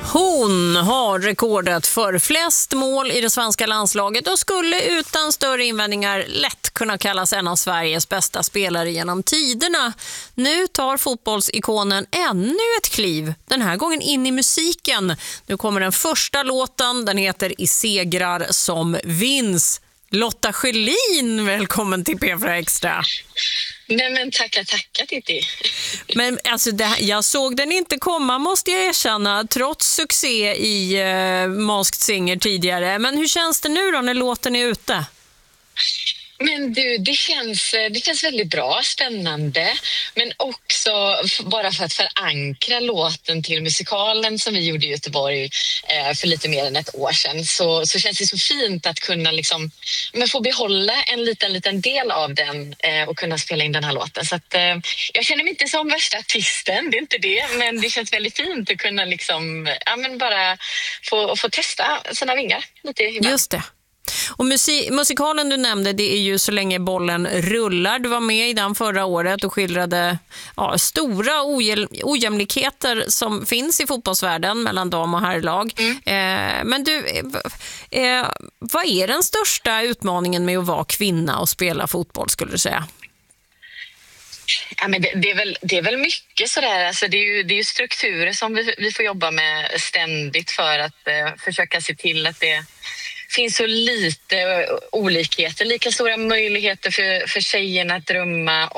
Hon har rekordet för flest mål i det svenska landslaget och skulle utan större invändningar lätt kunna kallas en av Sveriges bästa spelare genom tiderna. Nu tar fotbollsikonen ännu ett kliv, den här gången in i musiken. Nu kommer den första låten, den heter I segrar som vinns. Lotta Schelin, välkommen till P4 Extra. Nej men tackar Titti. Men alltså jag såg den inte komma, måste jag erkänna, trots succé i Masked Singer tidigare. Men hur känns det nu då när låten är ute? Men du, det känns väldigt bra, spännande, men också bara för att förankra låten till musikalen som vi gjorde i Göteborg för lite mer än ett år sedan, så känns det så fint att kunna få behålla en liten del av den och kunna spela in den här låten. Så att jag känner mig inte som värsta artisten, det är inte det, men det känns väldigt fint att kunna bara få testa sina vingar lite ibland. Just det. Och musikalen du nämnde, det är ju Så länge bollen rullar. Du var med i den förra året och skildrade stora ojämlikheter som finns i fotbollsvärlden mellan dam- och herrlag. Men du, vad är den största utmaningen med att vara kvinna och spela fotboll, skulle du säga? Ja, men det är väl mycket sådär. Alltså det är ju strukturer som vi får jobba med ständigt för att försöka se till att det finns så lite olikheter, lika stora möjligheter för tjejerna att drömma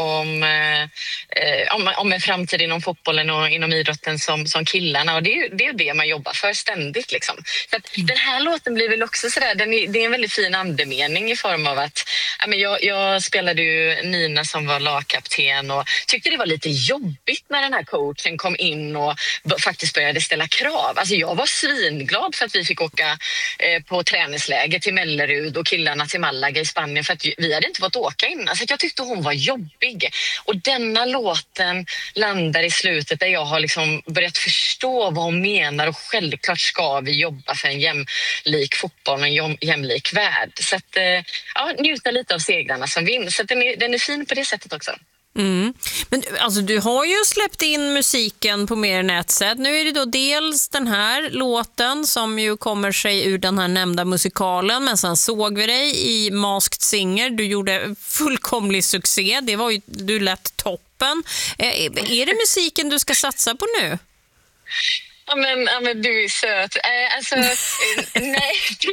om en framtid inom fotbollen och inom idrotten som killarna, och det är ju det man jobbar för ständigt liksom. Så att den här låten blir väl också sådär, det är en väldigt fin andemening i form av att jag spelade ju Nina som var lagkapten och tyckte det var lite jobbigt när den här coachen kom in och faktiskt började ställa krav. Alltså jag var svinglad för att vi fick åka på träningsläger till Mellerud och killarna till Malaga i Spanien, för att vi hade inte fått åka innan. Så jag tyckte hon var jobbig. Och denna låten landar i slutet där jag har börjat förstå vad hon menar, och självklart ska vi jobba för en jämlik fotboll och en jämlik värld. Så att njuta lite av segrarna som vinner. Så att den är fin på det sättet också. Men alltså, du har ju släppt in musiken på mer än ett sätt. Nu är det då dels den här låten som ju kommer sig ur den här nämnda musikalen, men sen såg vi dig i Masked Singer. Du gjorde fullkomlig succé. Det var ju, du lät toppen. Är det musiken du ska satsa på nu? Ja men du är söt. Nej,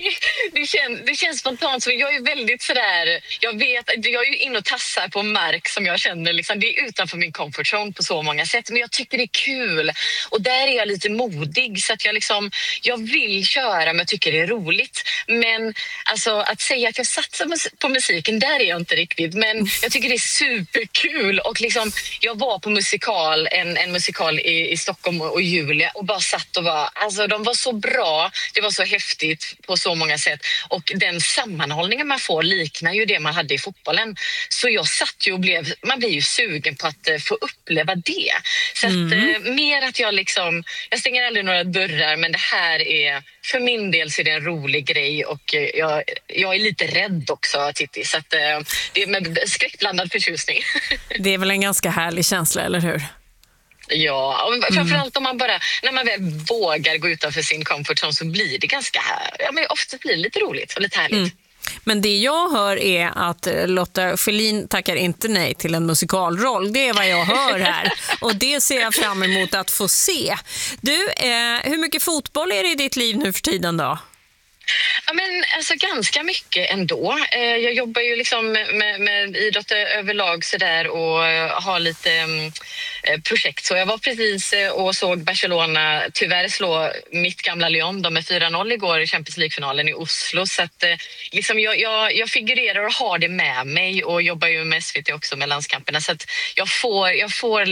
det känns spontant. Så jag är väldigt sådär, jag är ju inne och tassar på mark som jag känner det är utanför min comfort zone på så många sätt, men jag tycker det är kul, och där är jag lite modig, så att jag vill köra, men jag tycker det är roligt. Men alltså att säga att jag satsar på musiken, där är jag inte riktigt, men jag tycker det är superkul. Och jag var på en musikal i Stockholm och Julia, och bara satt och de var så bra, det var så häftigt på så många sätt, och den sammanhållningen man får liknar ju det man hade i fotbollen. Så jag satt ju och man blir ju sugen på att få uppleva det. Så att mer att jag stänger aldrig några dörrar, men det här är, för min del så är det en rolig grej, och jag är lite rädd också, Titti, så att det är med skräckblandad förtjusning. Det är väl en ganska härlig känsla, eller hur? Ja, framförallt när man väl vågar gå utanför sin comfort zone, så blir det ofta blir det lite roligt och lite härligt. Men det jag hör är att Lotta Schelin tackar inte nej till en musikalroll. Det är vad jag hör här. Och det ser jag fram emot att få se. Du, hur mycket fotboll är det i ditt liv nu för tiden då? Ja, men ganska mycket ändå. Jag jobbar ju med idrott överlag sådär, och har lite projekt. Så jag var precis och såg Barcelona tyvärr slå mitt gamla Lyon. De med 4-0 igår i Champions League-finalen i Oslo. Så att jag figurerar och har det med mig, och jobbar ju med SVT också med landskamperna. Så att jag får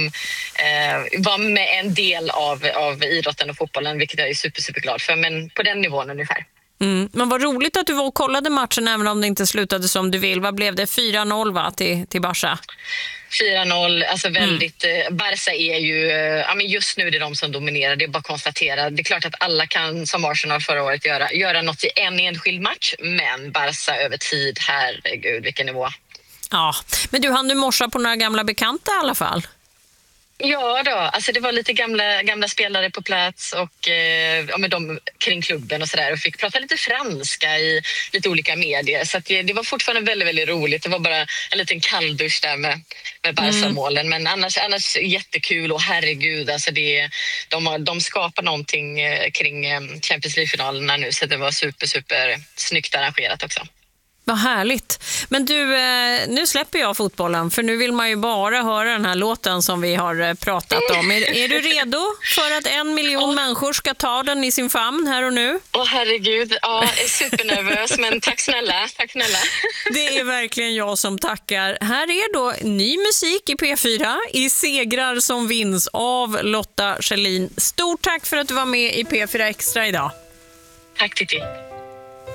vara med en del av idrotten och fotbollen, vilket jag är superglad för. Men på den nivån ungefär. Men vad roligt att du var och kollade matchen, även om det inte slutade som du vill. Vad blev det? 4-0 till Barca? 4-0, alltså väldigt... Barca är ju... just nu är det de som dominerar, det är bara att konstatera. Det är klart att alla kan, som Arsenal förra året, göra något i en enskild match, men Barca över tid, herregud, vilken nivå. Ja, men du hann du morsa på några gamla bekanta i alla fall? Ja då, alltså det var lite gamla spelare på plats och ja, men de kring klubben och sådär och fick prata lite franska i lite olika medier så att det var fortfarande väldigt, väldigt roligt. Det var bara en liten kalldusch där med Barca-målen men annars jättekul och herregud alltså de skapar någonting kring Champions League-finalerna nu så det var super snyggt arrangerat också. Vad härligt. Men du, nu släpper jag fotbollen för nu vill man ju bara höra den här låten som vi har pratat om. Är du redo för att 1 miljon människor ska ta den i sin famn här och nu? Herregud, ja, jag är supernervös men tack snälla. Det är verkligen jag som tackar. Här är då ny musik i P4 i Segrar som vinns av Lotta Schelin. Stort tack för att du var med i P4 Extra idag. Tack Titti.